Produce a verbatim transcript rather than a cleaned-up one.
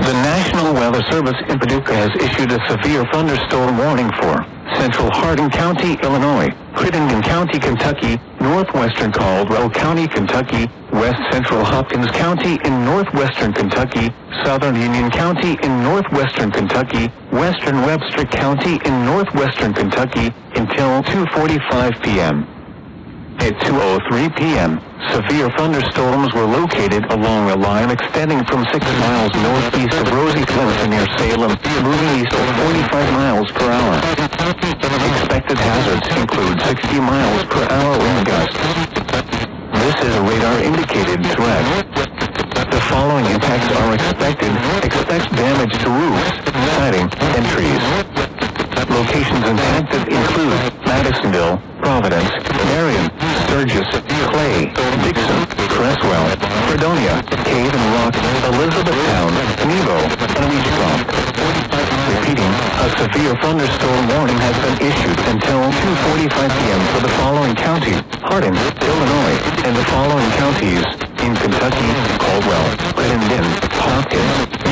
The National Weather Service in Paducah has issued a severe thunderstorm warning for central Hardin County, Illinois, Crittenden County, Kentucky, northwestern Caldwell County, Kentucky, west central Hopkins County in northwestern Kentucky, southern Union County in northwestern Kentucky, western Webster County in northwestern Kentucky until two forty-five p.m. At two oh three p.m., severe thunderstorms were located along a line extending from six miles northeast of Rosie Clemson near Salem, moving east at forty-five miles per hour. Expected hazards include sixty miles per hour wind gusts. This is a radar-indicated threat. The following impacts are expected. Expect damage to roofs, siding, and trees. Locations impacted include Madisonville, Providence, Marion, Sturgis, Clay, Dixon, Cresswell, Fredonia, Cave and Rock, Elizabethtown, Nebo, and Weechcroft. Repeating, a severe thunderstorm warning has been issued until two forty-five p.m. for the following counties: Hardin, Illinois, and the following counties in Kentucky: Caldwell, Crittenden, Hopkins,